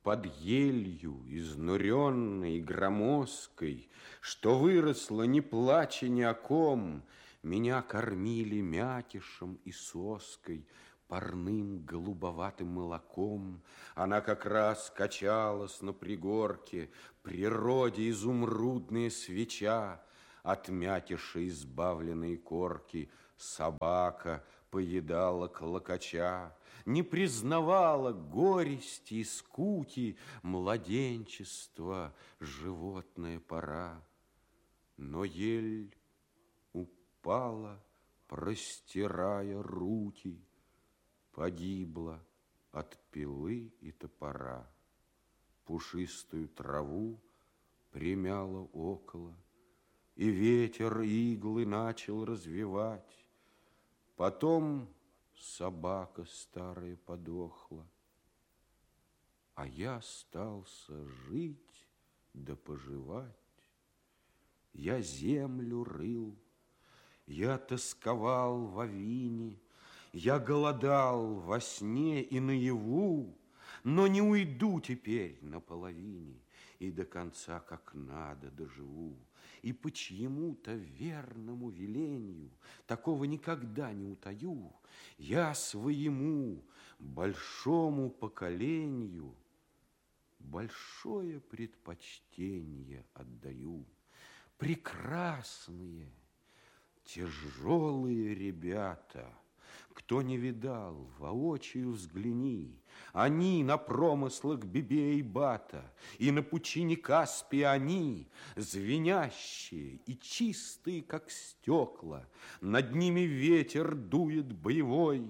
Под елью, изнуренной, громоздкой, что выросла, не плача ни о ком, меня кормили мякишем и соской, парным голубоватым молоком. Она как раз качалась на пригорке, природе изумрудная свеча, от мякиша избавленной корки собака поедала клокоча, не признавала горести и скуки младенчества животная пора. Но ель упала, простирая руки, погибла от пилы и топора. Пушистую траву примяла около, и ветер иглы начал развивать. Потом собака старая подохла, а я остался жить да поживать. Я землю рыл, я тосковал во вине, я голодал во сне и наяву, но не уйду теперь наполовине, и до конца как надо доживу. И по чьему-то верному велению, такого никогда не утаю, я своему большому поколению большое предпочтение отдаю. Прекрасные, тяжелые ребята, кто не видал, воочию взгляни. Они на промыслах Бебе-Бата и на пучине Каспия они, звенящие и чистые, как стекла. Над ними ветер дует боевой.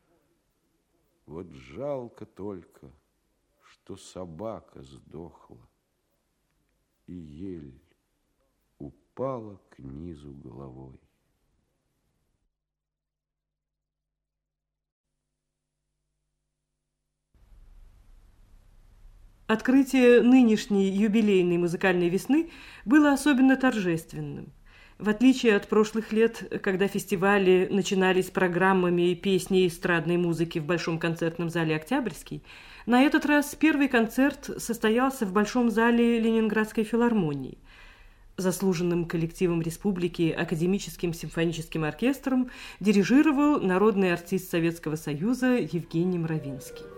Вот жалко только, что собака сдохла, и ель упала к низу головой. Открытие нынешней юбилейной музыкальной весны было особенно торжественным. В отличие от прошлых лет, когда фестивали начинались программами и песней эстрадной музыки в Большом концертном зале «Октябрьский», на этот раз первый концерт состоялся в Большом зале Ленинградской филармонии. Заслуженным коллективом республики Академическим симфоническим оркестром дирижировал народный артист Советского Союза Евгений Мравинский.